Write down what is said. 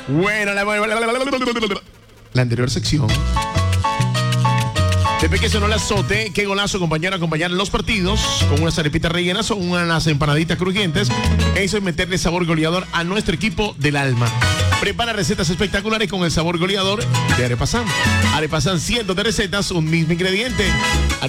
Bueno, la anterior sección. Después que sonó el azote, qué golazo acompañar los partidos con unas arepitas rellenas o unas empanaditas crujientes. Eso es meterle sabor goleador a nuestro equipo del alma. Prepara recetas espectaculares con el sabor goleador de Arepa San. Arepa San, cientos de recetas, un mismo ingrediente.